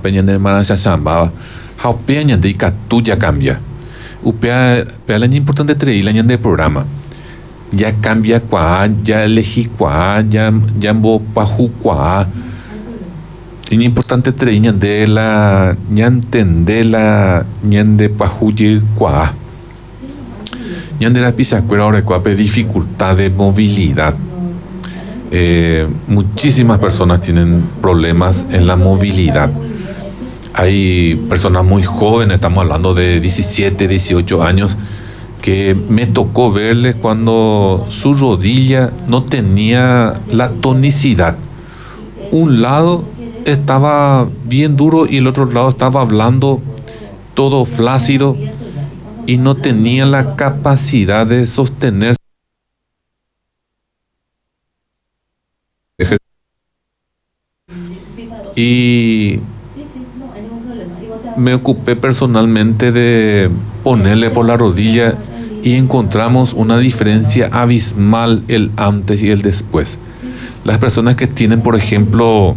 peña de maracha chamba haupea ñande y catuya cambia upea la importante treí la ñande programa ya cambia cuá ya elegí cuá ya mbo paju cuá es importante treí ñande la ñantende la ñande pajuye cuá ñande la pisacuera ahora cuape dificultad de movilidad. Muchísimas personas tienen problemas en la movilidad. Hay personas muy jóvenes, estamos hablando de 17, 18 años, que me tocó verles cuando su rodilla no tenía la tonicidad. Un lado estaba bien duro y el otro lado estaba hablando todo flácido y no tenía la capacidad de sostenerse. Y me ocupé personalmente de ponerle por la rodilla y encontramos una diferencia abismal el antes y el después. Las personas que tienen, por ejemplo,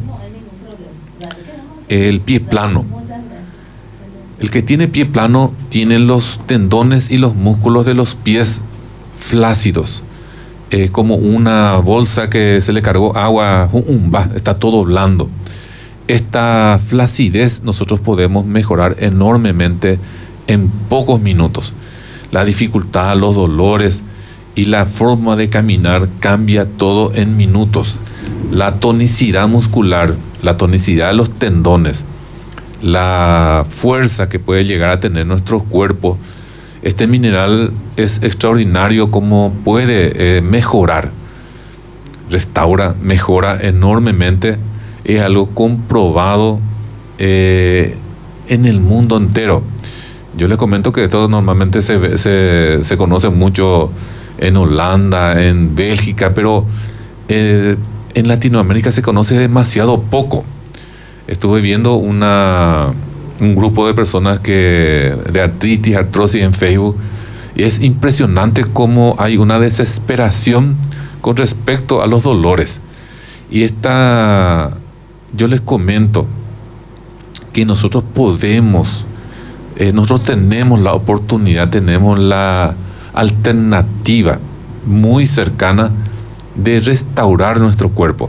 el pie plano. El que tiene pie plano tiene los tendones y los músculos de los pies flácidos. Como una bolsa que se le cargó agua, está todo blando. Esta flacidez nosotros podemos mejorar enormemente en pocos minutos. La dificultad, los dolores y la forma de caminar cambia todo en minutos. La tonicidad muscular, la tonicidad de los tendones, la fuerza que puede llegar a tener nuestro cuerpo. Este mineral es extraordinario como puede mejorar, restaura, mejora enormemente. Es algo comprobado en el mundo entero. Yo les comento que esto normalmente se conoce mucho en Holanda, en Bélgica, pero en Latinoamérica se conoce demasiado poco. Estuve viendo un grupo de personas de artritis, artrosis en Facebook, y es impresionante cómo hay una desesperación con respecto a los dolores. Y yo les comento que nosotros nosotros tenemos la oportunidad, tenemos la alternativa muy cercana de restaurar nuestro cuerpo.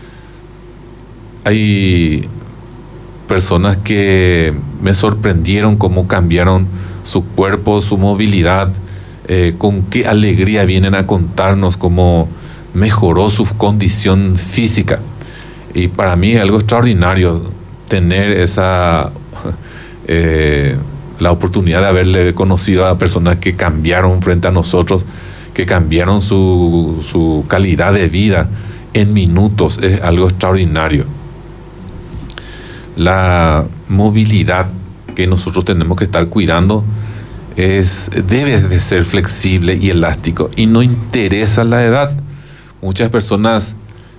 Hay personas que me sorprendieron cómo cambiaron su cuerpo, su movilidad, con qué alegría vienen a contarnos cómo mejoró su condición física. Y para mí es algo extraordinario tener la oportunidad de haberle conocido a personas que cambiaron frente a nosotros, que cambiaron su calidad de vida en minutos. Es algo extraordinario. La movilidad que nosotros tenemos que estar cuidando debe de ser flexible y elástico, y no interesa la edad. Muchas personas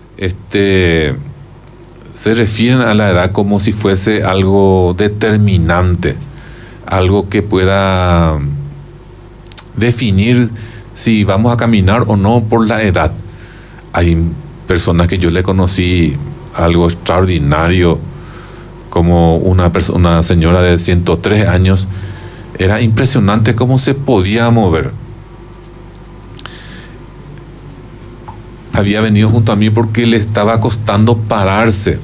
se refieren a la edad como si fuese algo determinante, algo que pueda definir si vamos a caminar o no por la edad. Hay personas que yo le conocí algo extraordinario, como una señora de 103 años, era impresionante cómo se podía mover. Había venido junto a mí porque le estaba costando pararse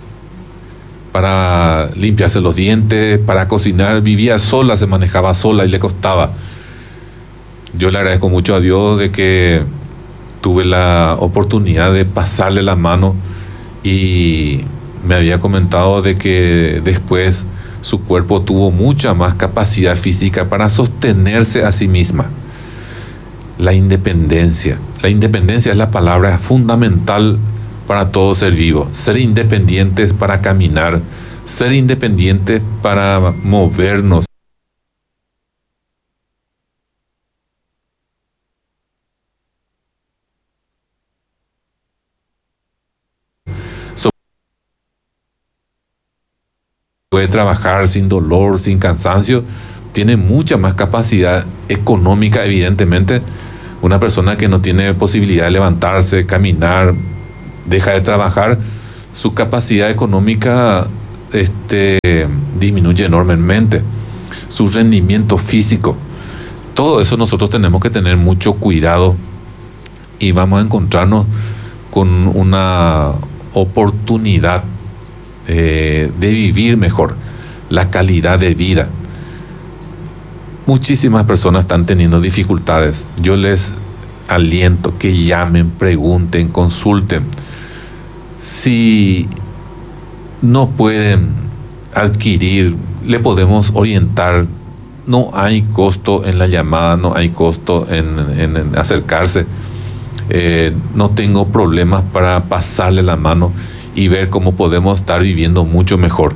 para limpiarse los dientes, para cocinar. Vivía sola, se manejaba sola y le costaba. Yo le agradezco mucho a Dios de que tuve la oportunidad de pasarle la mano, y me había comentado de que después su cuerpo tuvo mucha más capacidad física para sostenerse a sí misma. La independencia es la palabra fundamental para todo ser vivo. Ser independientes para caminar, ser independientes para movernos. Puede trabajar sin dolor, sin cansancio, tiene mucha más capacidad económica, evidentemente. Una persona que no tiene posibilidad de levantarse, caminar, deja de trabajar, su capacidad económica disminuye enormemente, su rendimiento físico. Todo eso nosotros tenemos que tener mucho cuidado y vamos a encontrarnos con una oportunidad de vivir mejor, la calidad de vida. Muchísimas personas están teniendo dificultades. Yo les aliento que llamen, pregunten, consulten. Si no pueden adquirir, le podemos orientar. No hay costo en la llamada, no hay costo en acercarse. No tengo problemas para pasarle la mano y ver cómo podemos estar viviendo mucho mejor.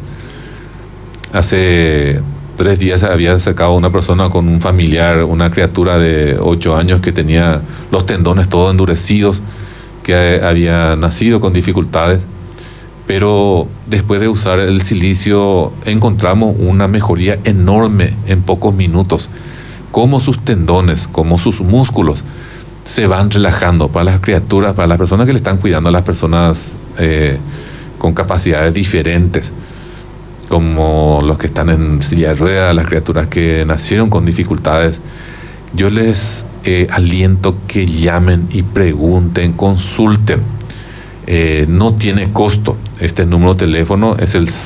Hace 3 días había acercado a una persona con un familiar, una criatura de 8 años que tenía los tendones todos endurecidos, que había nacido con dificultades, pero después de usar el silicio encontramos una mejoría enorme en pocos minutos, como sus tendones, como sus músculos se van relajando. Para las criaturas, para las personas que le están cuidando, a las personas con capacidades diferentes, como los que están en silla de ruedas, las criaturas que nacieron con dificultades, yo les aliento que llamen y pregunten, consulten. No tiene costo. Este número de teléfono es el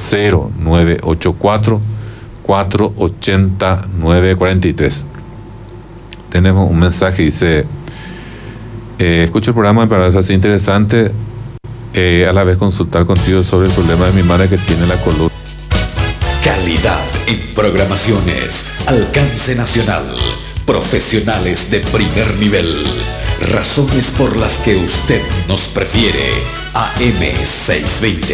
0984-480-943. Tenemos un mensaje, dice: escucho el programa, me parece así interesante, a la vez consultar contigo sobre el problema de mi madre que tiene la columna. Calidad en programaciones, alcance nacional, profesionales de primer nivel, razones por las que usted nos prefiere. AM620.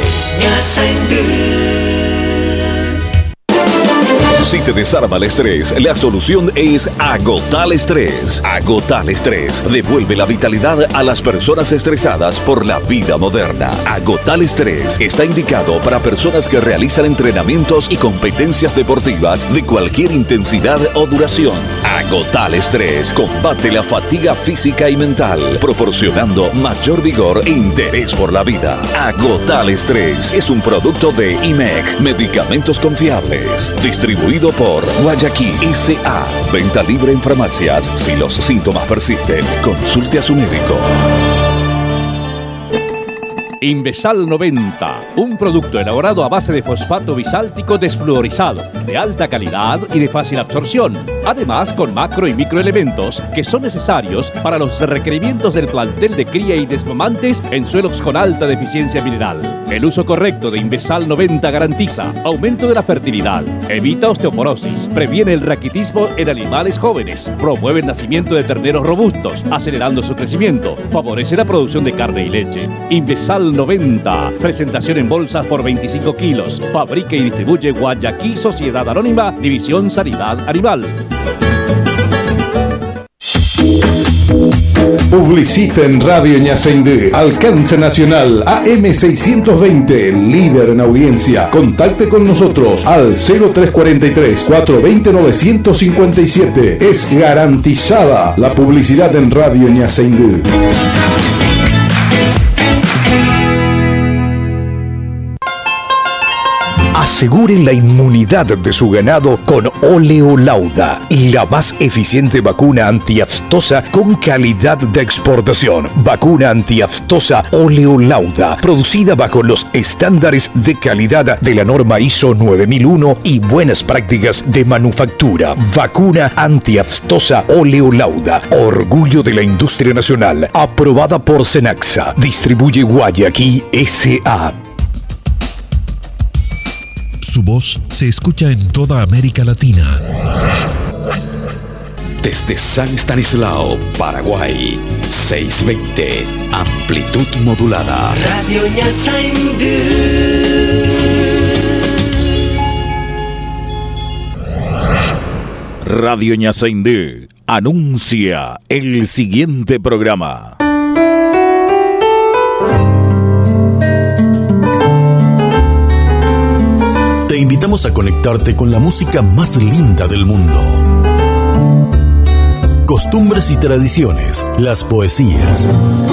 Si te desarma el estrés, la solución es Agotal Estrés. Agotal Estrés devuelve la vitalidad a las personas estresadas por la vida moderna. Agotal Estrés está indicado para personas que realizan entrenamientos y competencias deportivas de cualquier intensidad o duración. Agotal Estrés combate la fatiga física y mental, proporcionando mayor vigor e interés por la vida. Agotal Estrés es un producto de IMEC, Medicamentos Confiables, distribuido por Guayaquil S.A. Venta libre en farmacias. Si los síntomas persisten, consulte a su médico. Invesal 90, un producto elaborado a base de fosfato bisáltico desfluorizado, de alta calidad y de fácil absorción, además con macro y microelementos que son necesarios para los requerimientos del plantel de cría y desmamantes en suelos con alta deficiencia mineral. El uso correcto de Invesal 90 garantiza aumento de la fertilidad, evita osteoporosis, previene el raquitismo en animales jóvenes, promueve el nacimiento de terneros robustos, acelerando su crecimiento, favorece la producción de carne y leche. Invesal 90, presentación en bolsas por 25 kilos, fabrica y distribuye Guayaquil Sociedad Anónima, División Sanidad Animal. Publicita en Radio Ñaceindú. Alcance nacional AM620, líder en audiencia. Contacte con nosotros al 0343-420-957. Es garantizada la publicidad en Radio Ñaceindú. Aseguren la inmunidad de su ganado con Oleolauda, la más eficiente vacuna antiaftosa con calidad de exportación. Vacuna antiaftosa Oleolauda, producida bajo los estándares de calidad de la norma ISO 9001 y buenas prácticas de manufactura. Vacuna antiaftosa Oleolauda, orgullo de la industria nacional, aprobada por Senaxa. Distribuye Guayaquil S.A. Su voz se escucha en toda América Latina. Desde San Estanislao, Paraguay, 620, amplitud modulada. Radio Ñaceindú. Radio Ñaceindú anuncia el siguiente programa. Te invitamos a conectarte con la música más linda del mundo. Costumbres y tradiciones, las poesías,